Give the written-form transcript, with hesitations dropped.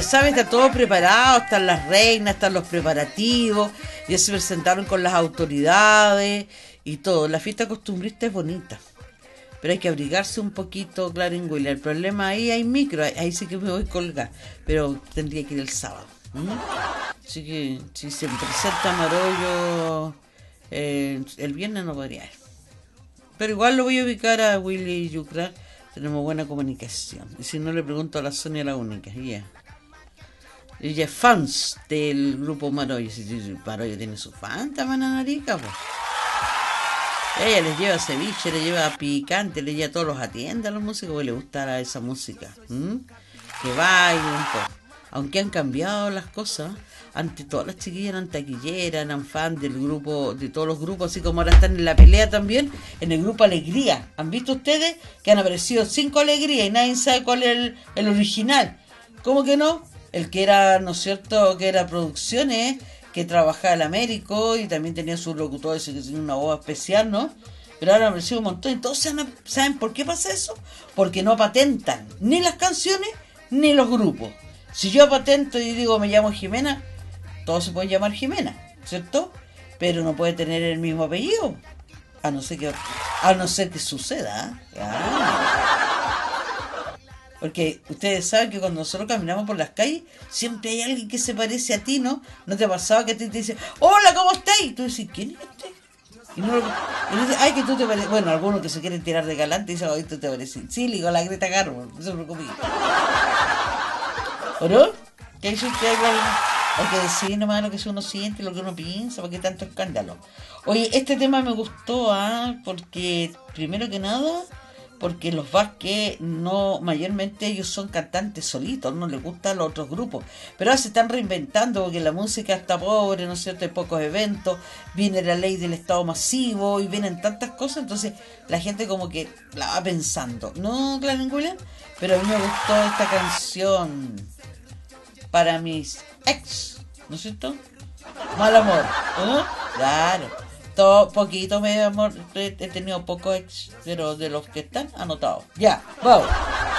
sabes, está todo preparado, están las reinas, están los preparativos, ya se presentaron con las autoridades y todo. La fiesta costumbrista es bonita, pero hay que abrigarse un poquito, Clarín-William. El problema ahí hay micro, ahí sí que me voy a colgar, pero tendría que ir el sábado. Así que si se presenta Marollo el viernes no podría ir. Pero igual lo voy a ubicar a Willy Yucra, tenemos buena comunicación. Y si no, le pregunto a la Sonia la única. Ella es fans del grupo Marollo. Si Marollo tiene su fan, también a Narica, pues. Ella les lleva ceviche, le lleva picante, le lleva todos los atiendes a los músicos porque le gusta esa música. Que bailen un poco. Aunque han cambiado las cosas, antes todas las chiquillas eran taquilleras, eran fan del grupo, de todos los grupos, así como ahora están en la pelea también, en el grupo Alegría. ¿Han visto ustedes que han aparecido 5 Alegrías y nadie sabe cuál es el original? ¿Cómo que no? El que era, ¿no es cierto?, que era Producciones, que trabajaba en Américo y también tenía sus locutores que tenía una voz especial, ¿no? Pero ahora han aparecido un montón. Entonces, ¿saben por qué pasa eso? Porque no patentan ni las canciones ni los grupos. Si yo patento y digo me llamo Jimena, todos se pueden llamar Jimena, ¿cierto? Pero no puede tener el mismo apellido, a no ser que suceda. Porque ustedes saben que cuando nosotros caminamos por las calles, siempre hay alguien que se parece a ti, ¿no? ¿No te ha pasado que a ti te dice, hola, ¿cómo estás? Y tú dices, ¿quién es este? Y dice, ay, que tú te pareces. Bueno, algunos que se quieren tirar de galante dicen, ay, tú te pareces. Sí, le digo, la Greta Garbo, no se preocupe. ¿O no? ¿Qué dice usted? Hay que decir nomás lo que uno siente, lo que uno piensa, ¿por qué tanto escándalo? Oye, este tema me gustó, porque, primero que nada, porque los Vázquez no, mayormente ellos son cantantes solitos, no les gustan los otros grupos, pero ahora se están reinventando porque la música está pobre, ¿no es cierto? Hay pocos eventos, viene la ley del Estado masivo y vienen tantas cosas, entonces la gente como que la va pensando, ¿no, Clarín-William? Pero a mí me gustó esta canción para mis ex, ¿no es cierto? Mal amor, ¿no? Claro. Todo, poquito medio amor, he tenido pocos ex, pero de los que están anotados. Ya, vamos.